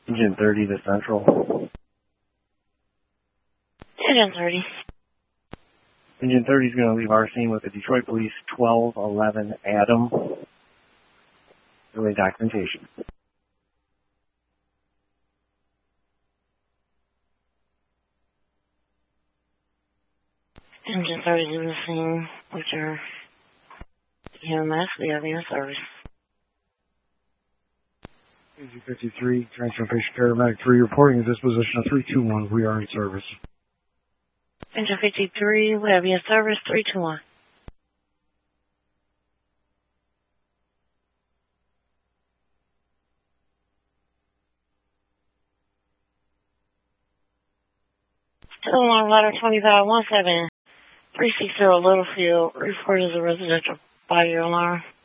Engine 30 to Central. Engine 30. Engine 30 is going to leave our scene with the Detroit Police 1211 Adam. Doing documentation. Engine 30 to the scene with your EMS. We have your service. Engine 53, transfer patient paramedic 3, reporting a disposition of 321. We are in service. Engine 53, we have your service 321. Still on ladder 2517, 360 Littlefield, reported as a residential fire alarm.